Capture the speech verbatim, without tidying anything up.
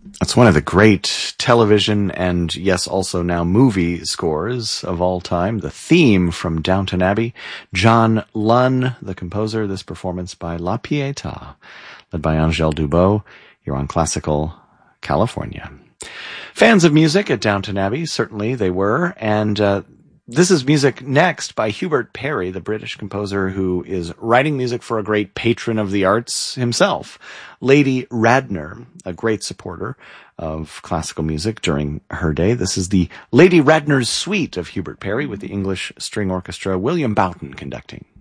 It's one of the great television and, yes, also now movie scores of all time. The theme from Downton Abbey. John Lunn, the composer. This performance by La Pietà, led by Angèle Dubot. You're on Classical California. Fans of music at Downton Abbey, certainly they were. And uh, this is music next by Hubert Parry, the British composer who is writing music for a great patron of the arts himself. Lady Radner, a great supporter of classical music during her day. This is the Lady Radner's Suite of Hubert Parry with the English String Orchestra, William Boughton conducting.